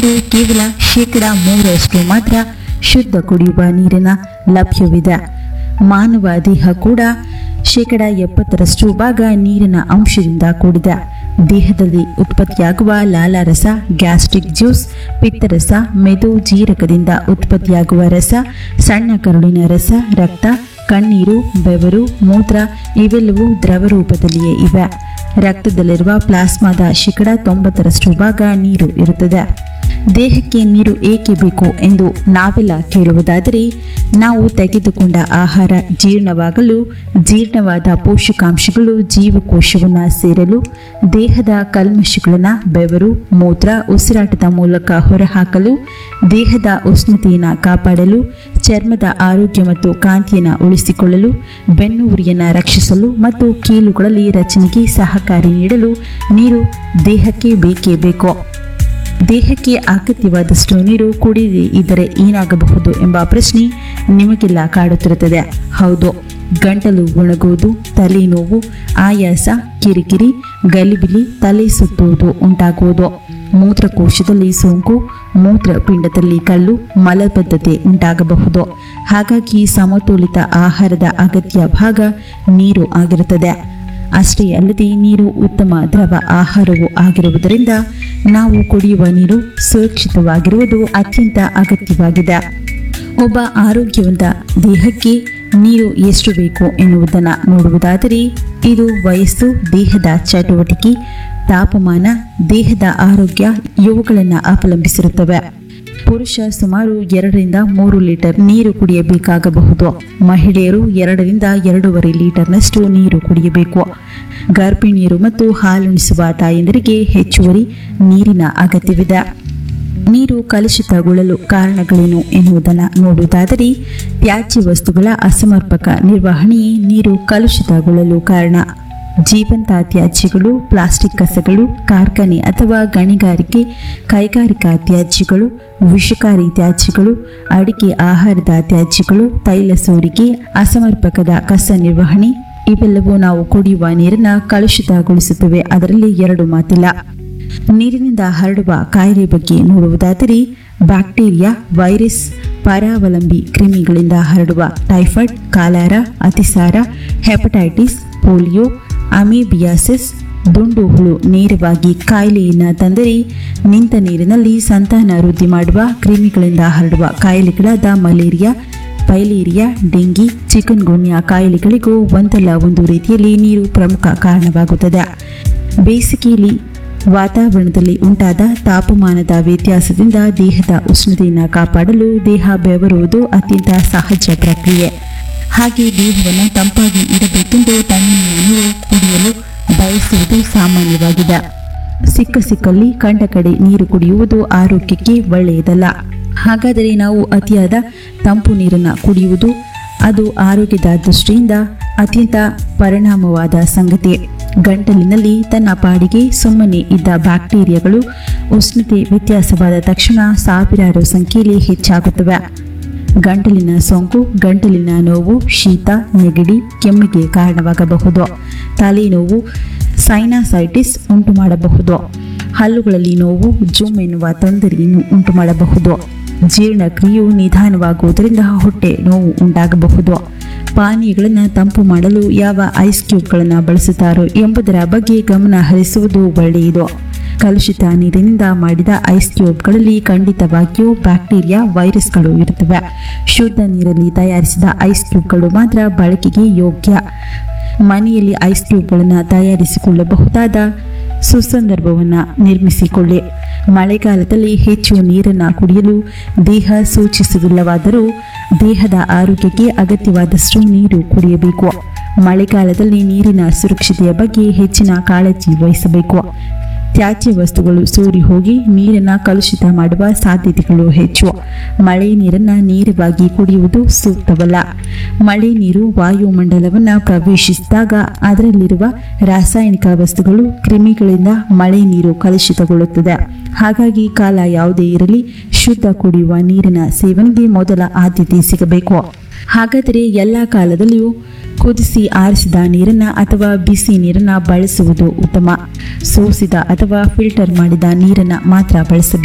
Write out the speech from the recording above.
ನೋಡುವುದಾದರೆ ಕೇವಲ 3% ಮಾತ್ರ ಶುದ್ಧ ಕುಡಿಯುವ ನೀರಿನ ಲಭ್ಯವಿದೆ. ಮಾನವ ದೇಹ ಕೂಡ 70% ಭಾಗ ನೀರಿನ ಅಂಶದಿಂದ ಕೂಡಿದೆ. ದೇಹದಲ್ಲಿ ಉತ್ಪತ್ತಿಯಾಗುವ ಲಾಲಾರಸ, ಗ್ಯಾಸ್ಟ್ರಿಕ್ ಜ್ಯೂಸ್, ಪಿತ್ತರಸ, ಮೆದು ಜೀರಕದಿಂದ ಉತ್ಪತ್ತಿಯಾಗುವ ರಸ, ಸಣ್ಣ ಕರುಳಿನ ರಸ, ರಕ್ತ, ಕಣ್ಣೀರು, ಬೆವರು, ಮೂತ್ರ ಇವೆಲ್ಲವೂ ದ್ರವ ರೂಪದಲ್ಲಿಯೇ ಇವೆ. ರಕ್ತದಲ್ಲಿರುವ ಪ್ಲಾಸ್ಮಾದ 90% ಭಾಗ ನೀರು ಇರುತ್ತದೆ. ದೇಹಕ್ಕೆ ನೀರು ಏಕೆ ಬೇಕು ಎಂದು ನಾವೆಲ್ಲ ಕೇಳುವುದಾದರೆ, ನಾವು ತೆಗೆದುಕೊಂಡ ಆಹಾರ ಜೀರ್ಣವಾಗಲು, ಜೀರ್ಣವಾದ ಪೋಷಕಾಂಶಗಳು ಜೀವಕೋಶವನ್ನು ಸೇರಲು, ದೇಹದ ಕಲ್ಮಶಗಳನ್ನು ಬೆವರು, ಮೂತ್ರ, ಉಸಿರಾಟದ ಮೂಲಕ ಹೊರಹಾಕಲು, ದೇಹದ ಉಷ್ಣತೆಯನ್ನು ಕಾಪಾಡಲು, ಚರ್ಮದ ಆರೋಗ್ಯ ಮತ್ತು ಕಾಂತಿಯನ್ನು ಉಳಿಸಿಕೊಳ್ಳಲು, ಬೆನ್ನು ಉರಿಯನ್ನು ರಕ್ಷಿಸಲು ಮತ್ತು ಕೀಲುಗಳಲ್ಲಿ ರಚನೆಗೆ ಸಹಕಾರಿ ನೀಡಲು ನೀರು ದೇಹಕ್ಕೆ ಬೇಕೇ ಬೇಕು. ದೇಹಕ್ಕೆ ಅಗತ್ಯವಾದಷ್ಟು ನೀರು ಕುಡಿಯದೇ ಇದ್ದರೆ ಏನಾಗಬಹುದು ಎಂಬ ಪ್ರಶ್ನೆ ನಿಮಗೆಲ್ಲ ಕಾಡುತ್ತಿರುತ್ತದೆ. ಹೌದು, ಗಂಟಲು ಒಣಗುವುದು, ತಲೆನೋವು, ಆಯಾಸ, ಕಿರಿಕಿರಿ, ಗಲಿಬಿಲಿ, ತಲೆ ಸುತ್ತುವುದು ಉಂಟಾಗುವುದು, ಮೂತ್ರಕೋಶದಲ್ಲಿ ಸೋಂಕು, ಮೂತ್ರಪಿಂಡದಲ್ಲಿ ಕಲ್ಲು, ಮಲಬದ್ಧತೆ ಉಂಟಾಗಬಹುದು. ಹಾಗಾಗಿ ಸಮತೋಲಿತ ಆಹಾರದ ಅಗತ್ಯ ಭಾಗ ನೀರು ಆಗಿರುತ್ತದೆ. ಅಷ್ಟೇ ಅಲ್ಲದೆ ನೀರು ಉತ್ತಮ ದ್ರವ ಆಹಾರವೂ ಆಗಿರುವುದರಿಂದ ನಾವು ಕುಡಿಯುವ ನೀರು ಸುರಕ್ಷಿತವಾಗಿರುವುದು ಅತ್ಯಂತ ಅಗತ್ಯವಾಗಿದೆ. ಒಬ್ಬ ಆರೋಗ್ಯವಂತ ದೇಹಕ್ಕೆ ನೀರು ಎಷ್ಟು ಬೇಕು ಎನ್ನುವುದನ್ನು ನೋಡುವುದಾದರೆ, ಇದು ವಯಸ್ಸು, ದೇಹದ ಚಟುವಟಿಕೆ, ತಾಪಮಾನ, ದೇಹದ ಆರೋಗ್ಯ ಇವುಗಳನ್ನು ಅವಲಂಬಿಸಿರುತ್ತವೆ. ಪುರುಷ ಸುಮಾರು 2-3 ಲೀಟರ್ ನೀರು ಕುಡಿಯಬೇಕಾಗಬಹುದು. ಮಹಿಳೆಯರು 2-2.5 ಲೀಟರ್ನಷ್ಟು ನೀರು ಕುಡಿಯಬೇಕು. ಗರ್ಭಿಣಿಯರು ಮತ್ತು ಹಾಲುಣಿಸುವ ತಾಯಂದಿರಿಗೆ ಹೆಚ್ಚುವರಿ ನೀರಿನ ಅಗತ್ಯವಿದೆ. ನೀರು ಕಲುಷಿತಗೊಳ್ಳಲು ಕಾರಣಗಳೇನು ಎನ್ನುವುದನ್ನು ನೋಡುವುದಾದರೆ, ತ್ಯಾಜ್ಯ ವಸ್ತುಗಳ ಅಸಮರ್ಪಕ ನಿರ್ವಹಣೆಯೇ ನೀರು ಕಲುಷಿತಗೊಳ್ಳಲು ಕಾರಣ. ಜೀವಂತ ತ್ಯಾಜ್ಯಗಳು, ಪ್ಲಾಸ್ಟಿಕ್ ಕಸಗಳು, ಕಾರ್ಖಾನೆ ಅಥವಾ ಗಣಿಗಾರಿಕೆ, ಕೈಗಾರಿಕಾ ತ್ಯಾಜ್ಯಗಳು, ವಿಷಕಾರಿ ತ್ಯಾಜ್ಯಗಳು, ಅಡಿಕೆ ಆಹಾರದ ತ್ಯಾಜ್ಯಗಳು, ತೈಲ ಸೋರಿಕೆ, ಅಸಮರ್ಪಕದ ಕಸ ನಿರ್ವಹಣೆ ಇವೆಲ್ಲವೂ ನಾವು ಕುಡಿಯುವ ನೀರನ್ನು ಕಲುಷಿತಗೊಳಿಸುತ್ತವೆ. ಅದರಲ್ಲಿ 2 ಮಾತಿಲ್ಲ. ನೀರಿನಿಂದ ಹರಡುವ ಕಾಯಿಲೆ ಬಗ್ಗೆ ನೋಡುವುದಾದರೆ, ಬ್ಯಾಕ್ಟೀರಿಯಾ, ವೈರಸ್, ಪರಾವಲಂಬಿ ಕ್ರಿಮಿಗಳಿಂದ ಹರಡುವ ಟೈಫಾಯ್ಡ್, ಕಾಲಾರ, ಅತಿಸಾರ, ಹೆಪಟೈಟಿಸ್, ಪೋಲಿಯೋ, ಅಮೀಬಿಯಾಸಿಸ್, ದುಂಡು ಹುಳು ನೇರವಾಗಿ ಕಾಯಿಲೆಯನ್ನು ತಂದರೆ, ನಿಂತ ನೀರಿನಲ್ಲಿ ಸಂತಾನ ವೃದ್ಧಿ ಮಾಡುವ ಕ್ರಿಮಿಗಳಿಂದ ಹರಡುವ ಕಾಯಿಲೆಗಳಾದ ಮಲೇರಿಯಾ, ಪೈಲೇರಿಯಾ, ಡೆಂಗಿ, ಚಿಕನ್ಗುನ್ಯಾ ಕಾಯಿಲೆಗಳಿಗೂ ಒಂದಲ್ಲ ಒಂದು ರೀತಿಯಲ್ಲಿ ನೀರು ಪ್ರಮುಖ ಕಾರಣವಾಗುತ್ತದೆ. ಬೇಸಿಗೆಯಲ್ಲಿ ವಾತಾವರಣದಲ್ಲಿ ಉಂಟಾದ ತಾಪಮಾನದ ವ್ಯತ್ಯಾಸದಿಂದ ದೇಹದ ಉಷ್ಣತೆಯನ್ನು ಕಾಪಾಡಲು ದೇಹ ಬೆವರುವುದು ಅತ್ಯಂತ ಸಹಜ ಪ್ರಕ್ರಿಯೆ. ಹಾಗೆ ದೇಹವನ್ನು ತಂಪಾಗಿ ಇಡಬೇಕೆಂದು ತಣ್ಣೀರು ಕುಡಿಯಲು ಬಯಸುವುದು ಸಾಮಾನ್ಯವಾಗಿದೆ. ಸಿಕ್ಕಲ್ಲಿ ಕಂಡ ಕಡೆ ನೀರು ಕುಡಿಯುವುದು ಆರೋಗ್ಯಕ್ಕೆ ಒಳ್ಳೆಯದಲ್ಲ. ಹಾಗಾದರೆ ನಾವು ಅತಿಯಾದ ತಂಪು ನೀರನ್ನು ಕುಡಿಯುವುದು ಅದು ಆರೋಗ್ಯದ ದೃಷ್ಟಿಯಿಂದ ಅತ್ಯಂತ ಪರಿಣಾಮವಾದ ಸಂಗತಿ. ಗಂಟಲಿನಲ್ಲಿ ತನ್ನ ಪಾಡಿಗೆ ಸುಮ್ಮನೆ ಇದ್ದ ಬ್ಯಾಕ್ಟೀರಿಯಾಗಳು ಉಷ್ಣತೆ ವ್ಯತ್ಯಾಸವಾದ ತಕ್ಷಣ ಸಾವಿರಾರು ಸಂಖ್ಯೆಯಲ್ಲಿ ಹೆಚ್ಚಾಗುತ್ತವೆ. ಗಂಟಲಿನ ಸೋಂಕು, ಗಂಟಲಿನ ನೋವು, ಶೀತ, ನೆಗಡಿ, ಕೆಮ್ಮಿಗೆ ಕಾರಣವಾಗಬಹುದು. ತಲೆನೋವು, ಸೈನಸೈಟಿಸ್ ಉಂಟು ಮಾಡಬಹುದು. ಹಲ್ಲುಗಳಲ್ಲಿ ನೋವು, ಜುಮ್ ಎನ್ನುವ ತೊಂದರೆಯನ್ನು ಉಂಟು ಮಾಡಬಹುದು. ಜೀರ್ಣಕ್ರಿಯೆಯು ನಿಧಾನವಾಗುವುದರಿಂದ ಹೊಟ್ಟೆ ನೋವು ಉಂಟಾಗಬಹುದು. ಪಾನೀಯಗಳನ್ನು ತಂಪು ಮಾಡಲು ಯಾವ ಐಸ್ ಕ್ಯೂಬ್ಗಳನ್ನು ಬಳಸುತ್ತಾರೋ ಎಂಬುದರ ಬಗ್ಗೆ ಗಮನ ಹರಿಸುವುದು ಒಳ್ಳೆಯದು. ಕಲುಷಿತ ನೀರಿನಿಂದ ಮಾಡಿದ ಐಸ್ ಕ್ಯೂಬ್ಗಳಲ್ಲಿ ಖಂಡಿತವಾಗಿಯೂ ಬ್ಯಾಕ್ಟೀರಿಯಾ, ವೈರಸ್ಗಳು ಇರುತ್ತವೆ. ಶುದ್ಧ ನೀರಲ್ಲಿ ತಯಾರಿಸಿದ ಐಸ್ ಕ್ಯೂಬ್ಗಳು ಮಾತ್ರ ಬಳಕೆಗೆ ಯೋಗ್ಯ. ಮನೆಯಲ್ಲಿ ಐಸ್ ಕ್ಯೂಬ್ಗಳನ್ನು ತಯಾರಿಸಿಕೊಳ್ಳಬಹುದಾದ ಸುಸಂದರ್ಭವನ್ನು ನಿರ್ಮಿಸಿಕೊಳ್ಳಿ. ಮಳೆಗಾಲದಲ್ಲಿ ಹೆಚ್ಚು ನೀರನ್ನು ಕುಡಿಯಲು ದೇಹ ಸೂಚಿಸುವುದಿಲ್ಲವಾದರೂ ದೇಹದ ಆರೋಗ್ಯಕ್ಕೆ ಅಗತ್ಯವಾದಷ್ಟು ನೀರು ಕುಡಿಯಬೇಕು. ಮಳೆಗಾಲದಲ್ಲಿ ನೀರಿನ ಸುರಕ್ಷತೆಯ ಬಗ್ಗೆ ಹೆಚ್ಚಿನ ಕಾಳಜಿ ವಹಿಸಬೇಕು. ತ್ಯಾಜ್ಯ ವಸ್ತುಗಳು ಸೋರಿ ಹೋಗಿ ನೀರನ್ನು ಕಲುಷಿತ ಮಾಡುವ ಸಾಧ್ಯತೆಗಳು ಹೆಚ್ಚು. ಮಳೆ ನೀರನ್ನು ನೇರವಾಗಿ ಕುಡಿಯುವುದು ಸೂಕ್ತವಲ್ಲ. ಮಳೆ ನೀರು ವಾಯುಮಂಡಲವನ್ನು ಪ್ರವೇಶಿಸಿದಾಗ ಅದರಲ್ಲಿರುವ ರಾಸಾಯನಿಕ ವಸ್ತುಗಳು, ಕ್ರಿಮಿಗಳಿಂದ ಮಳೆ ನೀರು ಕಲುಷಿತಗೊಳ್ಳುತ್ತದೆ. ಹಾಗಾಗಿ ಕಾಲ ಯಾವುದೇ ಇರಲಿ, ಶುದ್ಧ ಕುಡಿಯುವ ನೀರಿನ ಸೇವನೆಗೆ ಮೊದಲ ಆದ್ಯತೆ ಸಿಗಬೇಕು. ಹಾಗಾದರೆ ಎಲ್ಲ ಕಾಲದಲ್ಲಿಯೂ ಕುದಿಸಿ ಆರಿಸಿದ ನೀರನ್ನು ಅಥವಾ ಬಿಸಿ ನೀರನ್ನು ಬಳಸುವುದು ಉತ್ತಮ. ಸೋಸಿದ ಅಥವಾ ಫಿಲ್ಟರ್ ಮಾಡಿದ ನೀರನ್ನು ಮಾತ್ರ ಬಳಸಬೇಕು.